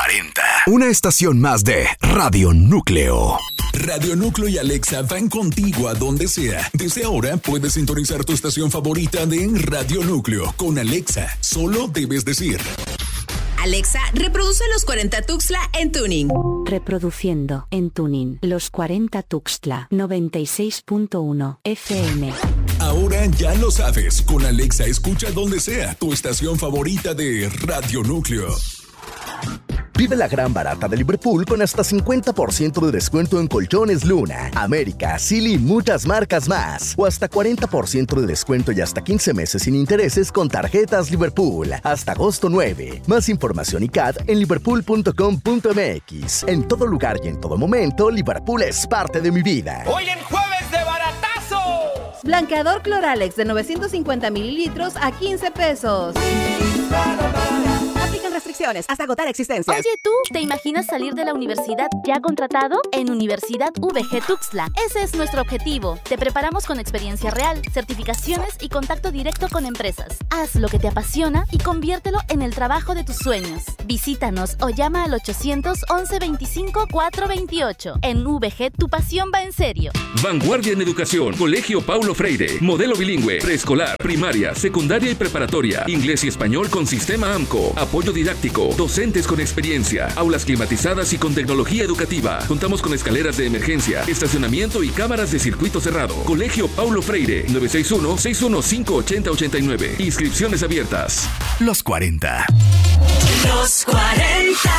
40. Una estación más de Radio Núcleo. Radio Núcleo y Alexa van contigo a donde sea. Desde ahora puedes sintonizar tu estación favorita de Radio Núcleo con Alexa. Solo debes decir: Alexa, reproduce Los 40 Tuxtla en tuning. Reproduciendo en tuning Los 40 Tuxtla 96.1 FM. Ahora ya lo sabes, con Alexa escucha donde sea tu estación favorita de Radio Núcleo. Vive la gran barata de Liverpool con hasta 50% de descuento en colchones Luna, América, Silly y muchas marcas más. O hasta 40% de descuento y hasta 15 meses sin intereses con tarjetas Liverpool. Hasta agosto 9. Más información y CAD en liverpool.com.mx. En todo lugar y en todo momento, Liverpool es parte de mi vida. ¡Hoy en jueves de baratazo! Blanqueador Cloralex de 950 mililitros a 15 pesos. Aplican restricciones hasta agotar existencias. Oye, ¿tú te imaginas salir de la universidad ya contratado? En Universidad VG Tuxtla. Ese es nuestro objetivo. Te preparamos con experiencia real, certificaciones y contacto directo con empresas. Haz lo que te apasiona y conviértelo en el trabajo de tus sueños. Visítanos o llama al 811 25 428. En VG, tu pasión va en serio. Vanguardia en Educación. Colegio Paulo Freire. Modelo bilingüe. Preescolar, primaria, secundaria y preparatoria. Inglés y español con sistema AMCO. Apoyo didáctico. Docentes con experiencia. Aulas climatizadas y con tecnología educativa. Contamos con escaleras de emergencia, estacionamiento y cámaras de circuito cerrado. Colegio Paulo Freire. 961-615-8089. Inscripciones abiertas. Los 40. Los 40.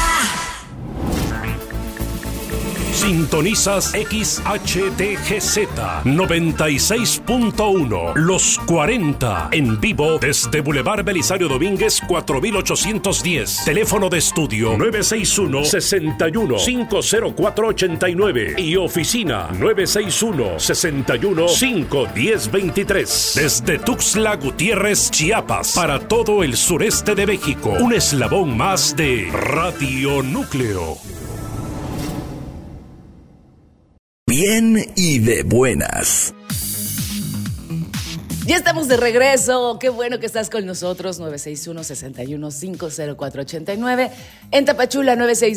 Sintonizas XHTGZ 96.1 Los 40 en vivo desde Boulevard Belisario Domínguez 4810. Teléfono de estudio 961-61-50489 y oficina 961-61-51023. Desde Tuxtla Gutiérrez, Chiapas, para todo el sureste de México. Un eslabón más de Radio Núcleo. Bien y de buenas. Ya estamos de regreso, qué bueno que estás con nosotros, 961-61-50489, en Tapachula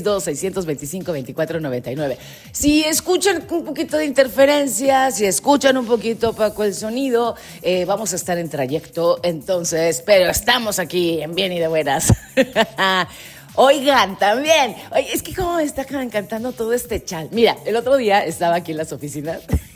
962-625-2499. Si escuchan un poquito de interferencia, si escuchan un poquito opaco el sonido, vamos a estar en trayecto, entonces, pero estamos aquí en Bien y de buenas. Oigan, también, es que como me está encantando todo este chal. Mira, el otro día estaba aquí en las oficinas.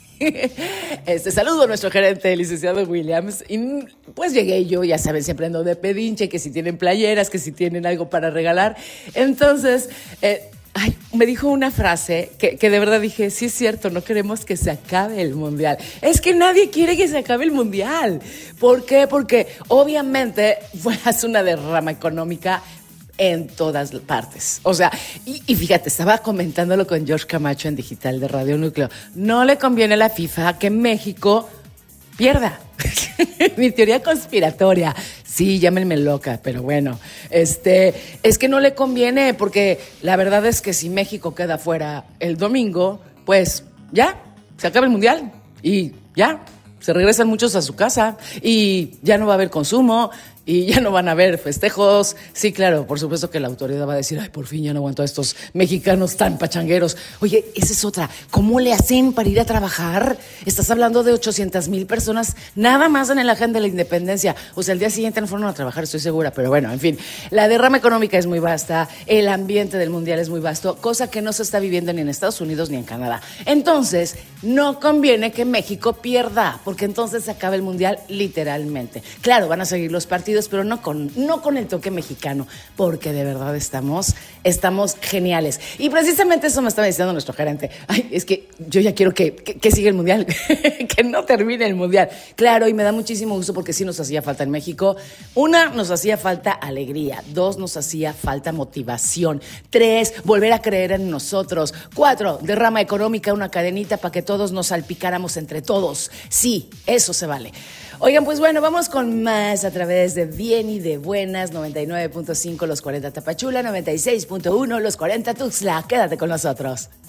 Saludo a nuestro gerente, el licenciado Williams. Y pues llegué yo, ya saben, siempre ando de pedinche, que si tienen playeras, que si tienen algo para regalar. Entonces, me dijo una frase que de verdad dije, sí es cierto, no queremos que se acabe el mundial. Es que nadie quiere que se acabe el mundial. ¿Por qué? Porque obviamente hace una derrama económica en todas partes. O sea, y fíjate, estaba comentándolo con George Camacho en Digital de Radio Núcleo. No le conviene a la FIFA que México pierda. Mi teoría conspiratoria. Sí, llámenme loca, pero bueno. Es que no le conviene porque la verdad es que si México queda fuera el domingo, pues ya, se acaba el mundial y ya, se regresan muchos a su casa y ya no va a haber consumo y ya no van a haber festejos. Sí, claro, por supuesto que la autoridad va a decir, ay, por fin ya no aguanto a estos mexicanos tan pachangueros. Oye, esa es otra. ¿Cómo le hacen para ir a trabajar? Estás hablando de 800,000 personas nada más en el Ángel de la Independencia. O sea, el día siguiente no fueron a trabajar, estoy segura. Pero bueno, en fin, la derrama económica es muy vasta, el ambiente del mundial es muy vasto, cosa que no se está viviendo ni en Estados Unidos ni en Canadá. Entonces, no conviene que México pierda, porque entonces se acaba el mundial literalmente. Claro, van a seguir los partidos, pero no con el toque mexicano, porque de verdad estamos geniales. Y precisamente eso me estaba diciendo nuestro gerente. Ay, es que yo ya quiero que siga el mundial, que no termine el mundial. Claro, y me da muchísimo gusto porque sí nos hacía falta en México. 1, nos hacía falta alegría. 2, nos hacía falta motivación. 3, volver a creer en nosotros. 4, derrama económica, una cadenita para que todos nos salpicáramos entre todos. Sí, eso se vale. Oigan, pues bueno, vamos con más a través de Bien y de Buenas, 99.5 Los 40 Tapachula, 96.1 Los 40 Tuxtla. Quédate con nosotros.